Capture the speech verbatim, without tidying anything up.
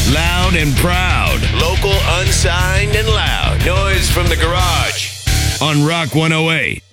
Loud and proud. Local, unsigned, and loud. Noise from the garage. On Rock one oh eight.